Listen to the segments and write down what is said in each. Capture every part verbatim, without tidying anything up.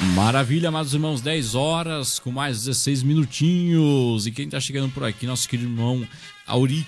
Maravilha, amados irmãos, dez horas com mais dezesseis minutinhos. E quem tá chegando por aqui, nosso querido irmão Auri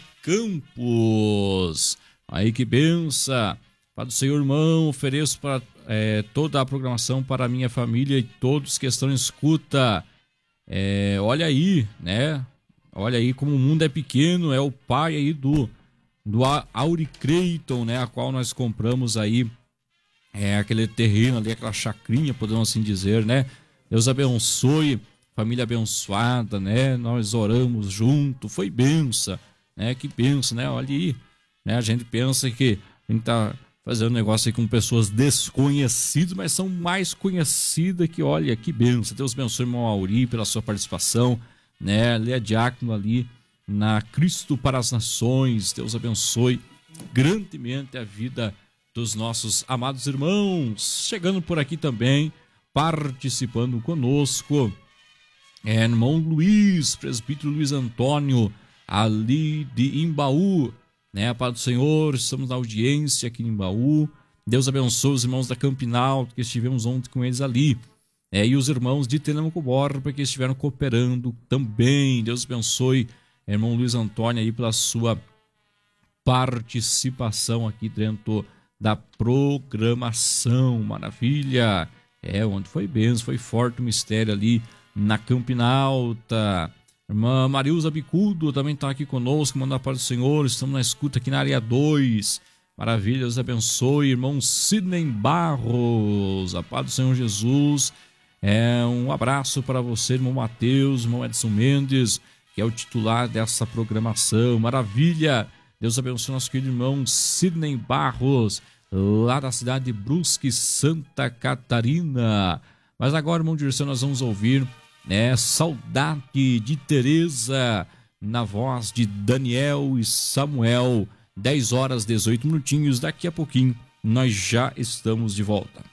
Campos. Aí que benção. Pai do Senhor, irmão, ofereço para é, toda a programação para a minha família e todos que estão em escuta. É, olha aí, né? Olha aí como o mundo é pequeno. É o pai aí do, do Auri Creighton, né? A qual nós compramos aí. É aquele terreno ali, aquela chacrinha, podemos assim dizer, né? Deus abençoe, família abençoada, né? Nós oramos junto, foi benção, né? Que benção, né? Olha aí, né? A gente pensa que a gente tá fazendo negócio aí com pessoas desconhecidas, mas são mais conhecidas que, olha, que benção. Deus abençoe, irmão Auri, pela sua participação, né? Ele é diácono ali na Cristo para as Nações. Deus abençoe grandemente a vida dos nossos amados irmãos. Chegando por aqui também, participando conosco, é irmão Luiz, presbítero Luiz Antônio, ali de Imbaú, né? Pai do Senhor, estamos na audiência aqui em Imbaú. Deus abençoe os irmãos da Campinal, que estivemos ontem com eles ali, é, e os irmãos de Tenamco Borba, que estiveram cooperando também. Deus abençoe, irmão Luiz Antônio, aí pela sua participação aqui dentro da programação. Maravilha, é, onde foi benção, foi forte o mistério ali na Campinalta. Irmã Marilza Bicudo também está aqui conosco, manda a paz do Senhor, estamos na escuta aqui na área dois, maravilha, Deus abençoe. Irmão Sidney Barros, a paz do Senhor Jesus, é, um abraço para você, irmão Mateus, irmão Edson Mendes, que é o titular dessa programação, maravilha, Deus abençoe nosso querido irmão Sidney Barros, lá da cidade de Brusque, Santa Catarina. Mas agora, irmão Dirceu, nós vamos ouvir, né, Saudade de Teresa, na voz de Daniel e Samuel. Dez horas, dezoito minutinhos, daqui a pouquinho nós já estamos de volta.